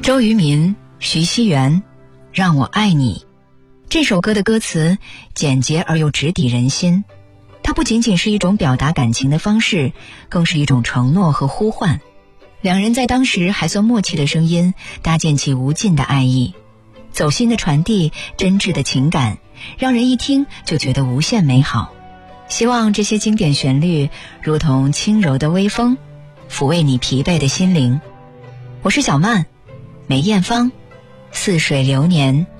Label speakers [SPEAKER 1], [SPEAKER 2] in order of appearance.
[SPEAKER 1] 周渝民、徐熙媛，让我爱你。这首歌的歌词简洁而又直抵人心，它不仅仅是一种表达感情的方式，更是一种承诺和呼唤。两人在当时还算默契的声音，搭建起无尽的爱意，走心的传递真挚的情感，让人一听就觉得无限美好。希望这些经典旋律如同轻柔的微风，抚慰你疲惫的心灵。我是小曼，梅艳芳，似水流年。